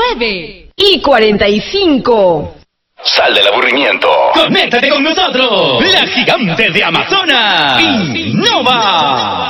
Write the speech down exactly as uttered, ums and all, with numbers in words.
nueve y cuarenta y cinco. Sal del aburrimiento. Conéctate con nosotros. La gigante de Amazonas. Innova.